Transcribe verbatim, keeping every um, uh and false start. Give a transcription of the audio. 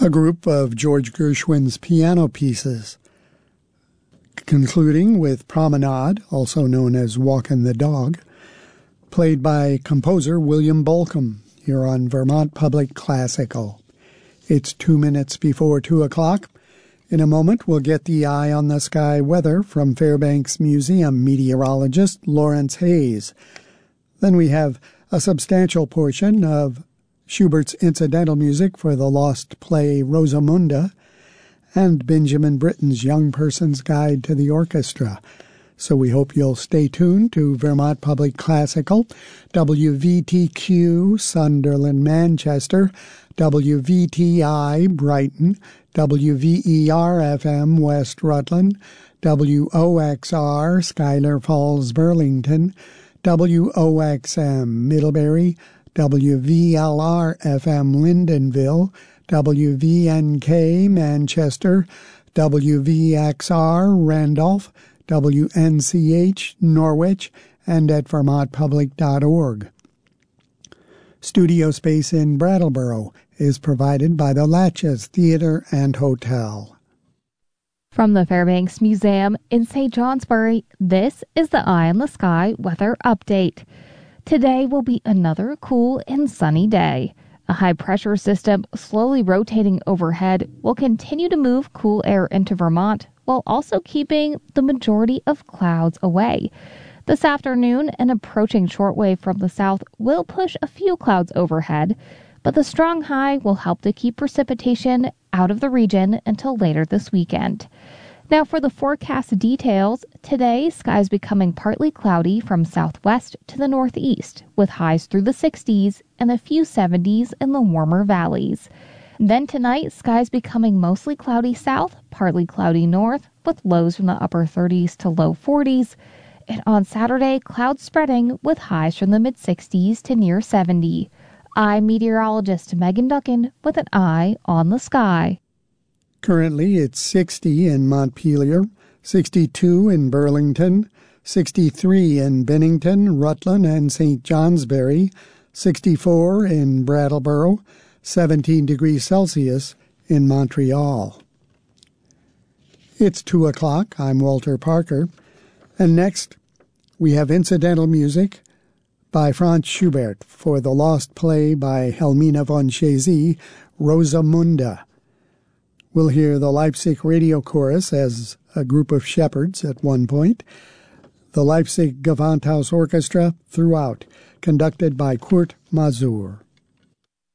a group of George Gershwin's piano pieces, concluding with Promenade, also known as Walkin' the Dog, played by composer William Bolcom here on Vermont Public Classical. It's two minutes before two o'clock. In a moment, we'll get the eye on the sky weather from Fairbanks Museum meteorologist Lawrence Hayes. Then we have a substantial portion of Schubert's incidental music for the lost play Rosamunda and Benjamin Britten's Young Person's Guide to the Orchestra. So we hope you'll stay tuned to Vermont Public Classical, W V T Q, Sunderland, Manchester, W V T I, Brighton, W V E R F M, West Rutland, W O X R, Schuyler Falls, Burlington, W O X M, Middlebury, W V L R F M, Lyndonville, W V N K, Manchester, W V X R, Randolph, W N C H, Norwich, and at vermont public dot org. Studio space in Brattleboro is provided by the Latches Theater and Hotel. From the Fairbanks Museum in Saint Johnsbury, this is the Eye on the Sky weather update. Today will be another cool and sunny day. A high-pressure system slowly rotating overhead will continue to move cool air into Vermont while also keeping the majority of clouds away. This afternoon, an approaching shortwave from the south will push a few clouds overhead, but the strong high will help to keep precipitation out of the region until later this weekend. Now for the forecast details, today skies becoming partly cloudy from southwest to the northeast, with highs through the sixties and a few seventies in the warmer valleys. Then tonight, skies becoming mostly cloudy south, partly cloudy north, with lows from the upper thirties to low forties. And on Saturday, clouds spreading with highs from the mid-sixties to near seventy. I'm meteorologist Megan Duckin with an eye on the sky. Currently, it's sixty in Montpelier, sixty-two in Burlington, sixty-three in Bennington, Rutland, and Saint Johnsbury, sixty-four in Brattleboro, seventeen degrees Celsius in Montreal. It's two o'clock. I'm Walter Parker. And next, we have incidental music by Franz Schubert for the lost play by Helmina von Chezy, Rosamunda. We'll hear the Leipzig Radio Chorus as a group of shepherds at one point, the Leipzig Gewandhaus Orchestra throughout, conducted by Kurt Masur.